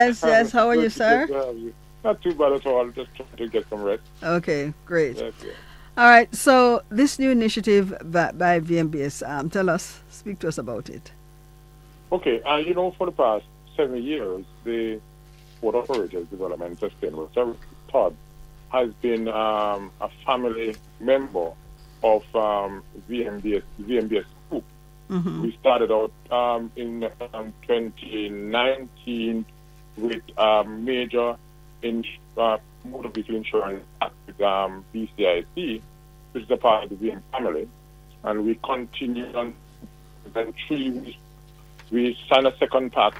Yes, yes. How are you, Good sir? to have you. Not too bad at all. Just trying to get some rest. Okay, great. Yes, yes. All right. So this new initiative by VMBS, tell us, speak to us about it. Okay, for the past 7 years, the Port Operators Development Sustainable Services POD has been a family member of VMBS Group. Mm-hmm. We started out in 2019 with major in, motor vehicle insurance with BCIC, which is a part of the VM family, and we continued on. Then we signed a second pact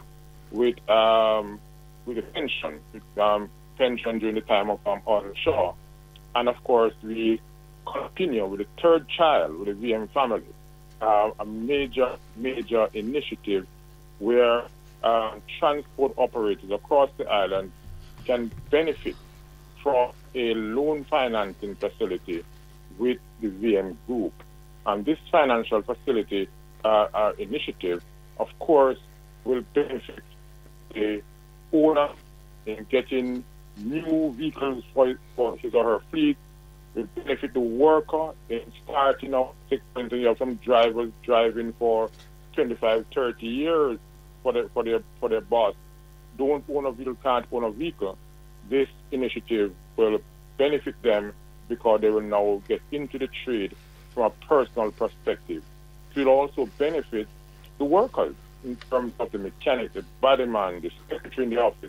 with a pension during the time of Arnold Shaw, and of course we continue with the third child with the VM family, a major initiative where transport operators across the island can benefit from a loan financing facility with the VM Group. And this financial facility initiative, of course, will benefit the owner in getting new vehicles for his or her fleet, will benefit the worker in starting out. You have some drivers driving for 25, 30 years for their boss. Don't own a vehicle, can't own a vehicle. This initiative will benefit them because they will now get into the trade from a personal perspective. It will also benefit the workers in terms of the mechanic, the bodyman, the secretary in the office.